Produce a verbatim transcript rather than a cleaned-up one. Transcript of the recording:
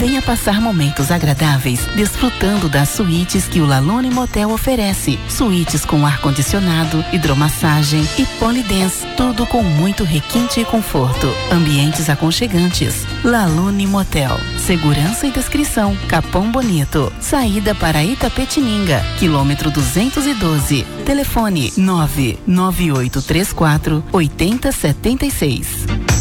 Venha passar momentos agradáveis, desfrutando das suítes que o Lalone Motel oferece. Suítes com ar-condicionado, hidromassagem e polidance, tudo com muito requinte e conforto. Ambientes aconchegantes. Lalone Motel. Segurança e descrição. Capão Bonito. Saída para Itapetininga, quilômetro duzentos e doze. Telefone nove nove oito três quatro oito zero sete seis.